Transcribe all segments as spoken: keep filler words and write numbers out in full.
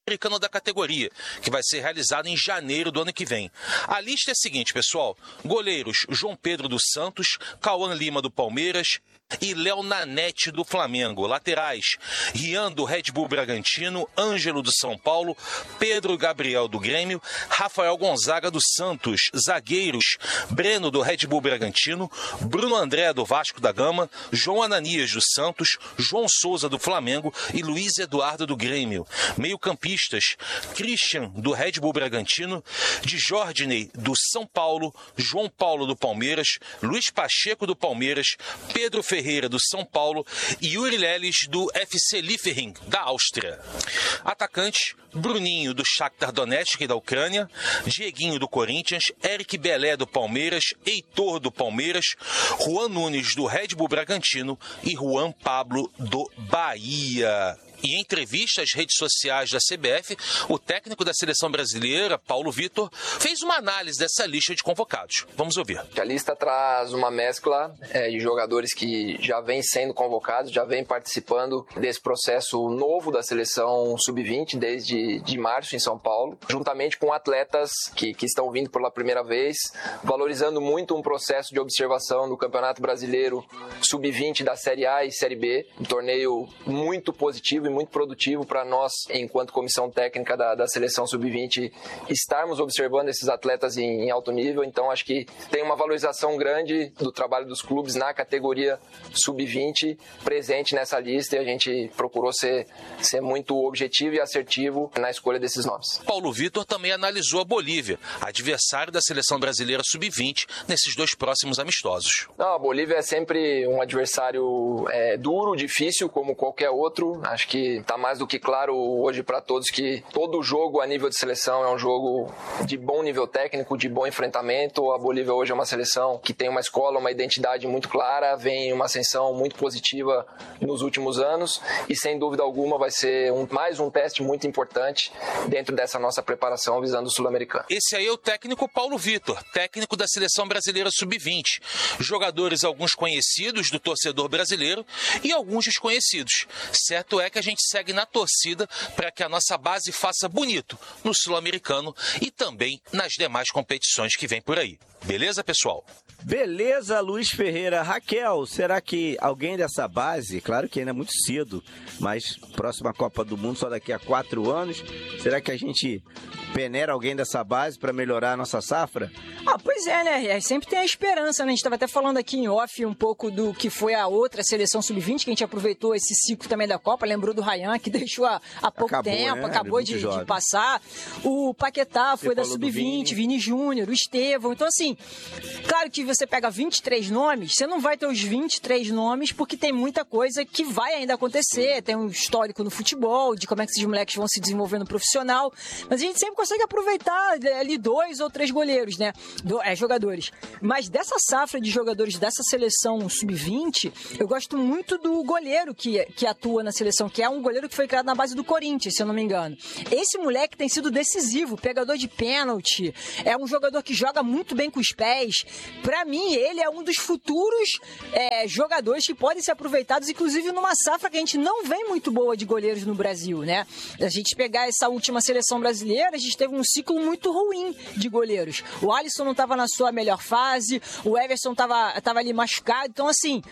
Sul-Americano da categoria, que vai ser realizado em janeiro do ano que vem. A lista é a seguinte, pessoal. Goleiros João Pedro dos Santos, Cauã Lima do Palmeiras e Léo Nanete do Flamengo. Laterais, Rian do Red Bull Bragantino, Ângelo do São Paulo, Pedro Gabriel do Grêmio, Rafael Gonzaga do Santos. Zagueiros, Breno do Red Bull Bragantino, Bruno André do Vasco da Gama, João Ananias do Santos, João Souza do Flamengo e Luiz Eduardo do Grêmio. Meio-campistas, Christian do Red Bull Bragantino, Djordney do São Paulo, João Paulo do Palmeiras, Luiz Pacheco do Palmeiras, Pedro Ferreira do São Paulo e Yuri Leles do F C Liefering da Áustria. Atacantes, Bruninho do Shakhtar Donetsk da Ucrânia, Dieguinho do Corinthians, Eric Belé do Palmeiras, Heitor do Palmeiras, Juan Nunes do Red Bull Bragantino e Juan Pablo do Bahia. E em entrevista às redes sociais da C B F, o técnico da seleção brasileira, Paulo Vitor, fez uma análise dessa lista de convocados. Vamos ouvir. A lista traz uma mescla é, de jogadores que já vêm sendo convocados, já vêm participando desse processo novo da seleção sub vinte desde de março em São Paulo, juntamente com atletas que, que estão vindo pela primeira vez, valorizando muito um processo de observação do Campeonato Brasileiro sub vinte da Série A e Série B, um torneio muito positivo muito produtivo para nós, enquanto comissão técnica da, da seleção sub vinte, estarmos observando esses atletas em, em alto nível. Então acho que tem uma valorização grande do trabalho dos clubes na categoria sub vinte presente nessa lista, e a gente procurou ser, ser muito objetivo e assertivo na escolha desses nomes. Paulo Vitor também analisou a Bolívia, adversário da seleção brasileira sub vinte nesses dois próximos amistosos. Não, a Bolívia é sempre um adversário é, duro, difícil, como qualquer outro. Acho que está mais do que claro hoje para todos que todo jogo a nível de seleção é um jogo de bom nível técnico, de bom enfrentamento. A Bolívia hoje é uma seleção que tem uma escola, uma identidade muito clara, vem uma ascensão muito positiva nos últimos anos e sem dúvida alguma vai ser um, mais um teste muito importante dentro dessa nossa preparação visando o Sul-Americano. Esse aí é o técnico Paulo Vitor, técnico da seleção brasileira sub vinte. Jogadores alguns conhecidos do torcedor brasileiro e alguns desconhecidos. Certo é que a gente segue na torcida para que a nossa base faça bonito no Sul-Americano e também nas demais competições que vem por aí. Beleza, pessoal? Beleza, Luiz Ferreira. Raquel, será que alguém dessa base, claro que ainda é muito cedo, mas próxima Copa do Mundo só daqui a quatro anos, será que a gente peneira alguém dessa base para melhorar a nossa safra? Ah, pois é, né? Sempre tem a esperança, né? A gente estava até falando aqui em off um pouco do que foi a outra seleção sub vinte, que a gente aproveitou esse ciclo também da Copa, lembrou do Ryan, que deixou há, há pouco acabou, tempo, né? acabou de, de passar. O Paquetá foi da sub vinte, Vini, Vini Júnior, o Estevão. Então, assim, claro que você pega vinte e três nomes, você não vai ter os vinte e três nomes, porque tem muita coisa que vai ainda acontecer, tem um histórico no futebol, de como é que esses moleques vão se desenvolver no profissional, mas a gente sempre consegue aproveitar ali dois ou três goleiros, né? Do, é, jogadores. Mas dessa safra de jogadores dessa seleção sub vinte, eu gosto muito do goleiro que, que atua na seleção, que é um goleiro que foi criado na base do Corinthians, se eu não me engano. Esse moleque tem sido decisivo, pegador de pênalti, é um jogador que joga muito bem com os pés. Pra mim, ele é um dos futuros é, jogadores que podem ser aproveitados, inclusive numa safra que a gente não vem muito boa de goleiros no Brasil, né? A gente pegar essa última seleção brasileira, a gente teve um ciclo muito ruim de goleiros. O Alisson não estava na sua melhor fase, o Everson estava tava ali machucado, então assim,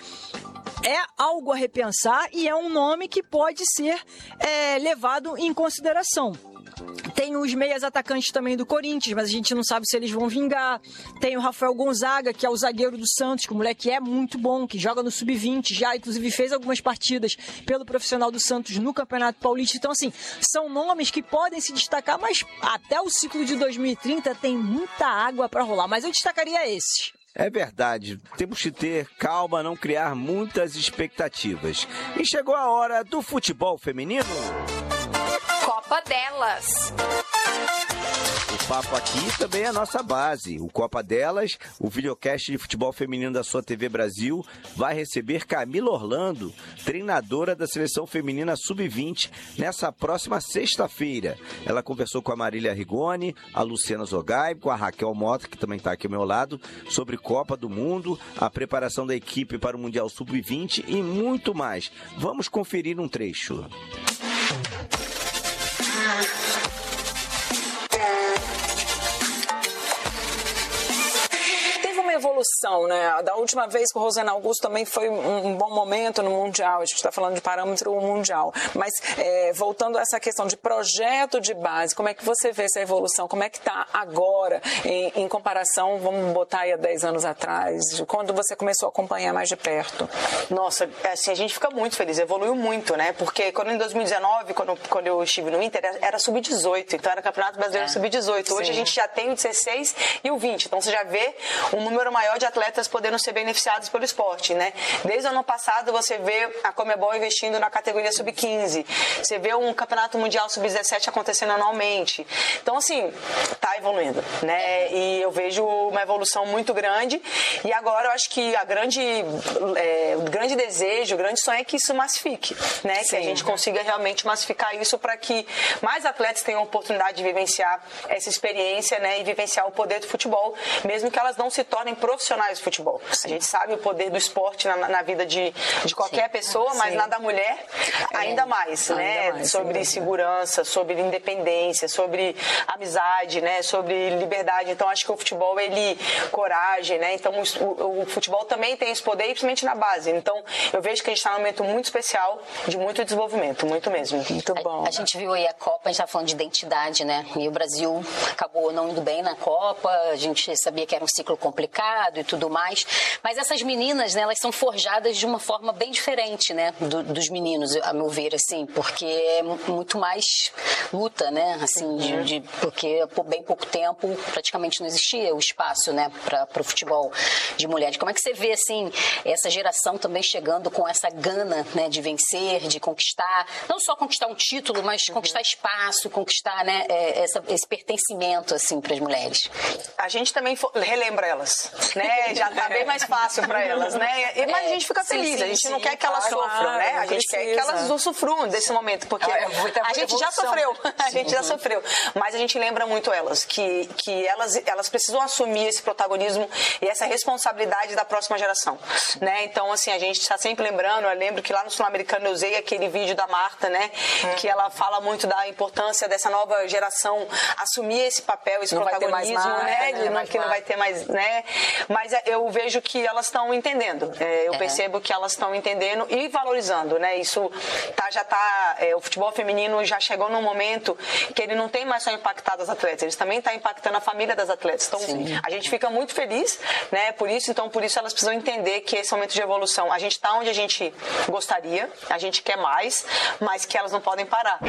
é algo a repensar e é um nome que pode ser é, levado em consideração. Tem os meias atacantes também do Corinthians, mas a gente não sabe se eles vão vingar. Tem o Rafael Gonzaga, que é o zagueiro do Santos, que o moleque é muito bom, que joga no sub vinte, já inclusive fez algumas partidas pelo profissional do Santos no Campeonato Paulista. Então, assim, são nomes que podem se destacar, mas até o ciclo de dois mil e trinta tem muita água para rolar. Mas eu destacaria esses. É verdade, temos que ter calma, não criar muitas expectativas. E chegou a hora do futebol feminino. Copa Delas. O papo aqui também é a nossa base. O Copa Delas, o videocast de futebol feminino da sua T V Brasil, vai receber Camila Orlando, treinadora da seleção feminina sub vinte, nessa próxima sexta-feira. Ela conversou com a Marília Rigoni, a Luciana Zogai, com a Raquel Mota, que também está aqui ao meu lado, sobre Copa do Mundo, a preparação da equipe para o Mundial sub vinte e muito mais. Vamos conferir um trecho. evolução, né? Da última vez que o Rosana Augusto também foi um, um bom momento no Mundial, a gente está falando de parâmetro mundial, mas é, voltando a essa questão de projeto de base, como é que você vê essa evolução? Como é que está agora em, em comparação, vamos botar aí há dez anos atrás, quando você começou a acompanhar mais de perto? Nossa, assim, a gente fica muito feliz, evoluiu muito, né? Porque quando em dois mil e dezenove, quando, quando eu estive no Inter, era sub dezoito, então era Campeonato Brasileiro é. sub dezoito. Hoje Sim. a gente já tem o dezesseis e o vinte, então você já vê um número maior de atletas podendo ser beneficiados pelo esporte, né? Desde o ano passado você vê a Conmebol investindo na categoria sub quinze, você vê um Campeonato Mundial sub dezessete acontecendo anualmente. Então, assim, tá evoluindo, né? E eu vejo uma evolução muito grande e agora eu acho que a grande, é, o grande desejo, o grande sonho é que isso massifique, né? Sim. Que a gente consiga realmente massificar isso para que mais atletas tenham a oportunidade de vivenciar essa experiência, né? E vivenciar o poder do futebol, mesmo que elas não se tornem profissionais do futebol. Sim. A gente sabe o poder do esporte na, na vida de, de qualquer Sim. pessoa, mas Sim. na da mulher ainda mais, é, né? Ainda mais, sobre segurança, sobre independência, sobre amizade, né? Sobre liberdade. Então, acho que o futebol, ele, coragem, né? Então, o, o futebol também tem esse poder, principalmente na base. Então, eu vejo que a gente está num momento muito especial, de muito desenvolvimento, muito mesmo. Muito bom. A, a gente viu aí a Copa, a gente tá falando de identidade, né? E o Brasil acabou não indo bem na Copa, a gente sabia que era um ciclo complicado e tudo mais, mas essas meninas, né, elas são forjadas de uma forma bem diferente, né, do, dos meninos, a meu ver, assim, porque é muito mais luta, né, assim, de, de, porque por bem pouco tempo praticamente não existia o espaço, né, para o futebol de mulheres. Como é que você vê, assim, essa geração também chegando com essa gana, né, de vencer, de conquistar, não só conquistar um título, mas uhum. conquistar espaço, conquistar, né, essa, esse pertencimento, assim, para as mulheres? A gente também relembra elas, né, já tá bem mais fácil para elas, né, e, mas é, a gente fica feliz, sim, sim, a gente sim, não quer que elas claro, sofram, né, a gente precisa. Quer que elas usufruam desse momento, porque é, a gente já sofreu, a gente já sofreu, mas a gente lembra muito elas, que, que elas, elas precisam assumir esse protagonismo e essa responsabilidade da próxima geração, né, então assim, a gente está sempre lembrando, eu lembro que lá no Sul-Americano eu usei aquele vídeo da Marta, né, hum. que ela fala muito da importância dessa nova geração assumir esse papel, esse não protagonismo, Marta, né, né não, que não vai ter mais, né, mas eu vejo que elas estão entendendo, é, eu é. percebo que elas estão entendendo e valorizando, né, isso tá, já tá, é, o futebol feminino já chegou num momento que ele não tem mais só impactado as atletas, ele também está impactando a família das atletas, então Sim. a gente fica muito feliz, né, por isso, então por isso elas precisam entender que esse momento de evolução, a gente está onde a gente gostaria, a gente quer mais, mas que elas não podem parar.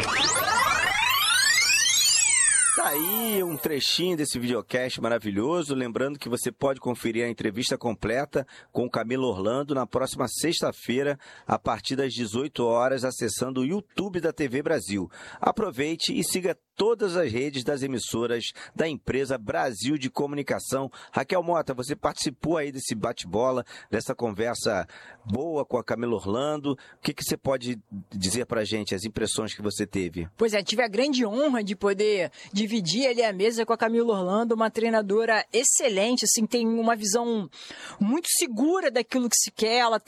Tá aí um trechinho desse videocast maravilhoso. Lembrando que você pode conferir a entrevista completa com o Camilo Orlando na próxima sexta-feira, a partir das dezoito horas, acessando o YouTube da T V Brasil. Aproveite e siga todas as redes das emissoras da empresa Brasil de Comunicação. Raquel Mota, você participou aí desse bate-bola, dessa conversa boa com a Camila Orlando. O que, que você pode dizer pra gente, as impressões que você teve? Pois é, tive a grande honra de poder dividir ali a mesa com a Camila Orlando, uma treinadora excelente, assim, tem uma visão muito segura daquilo que se quer, ela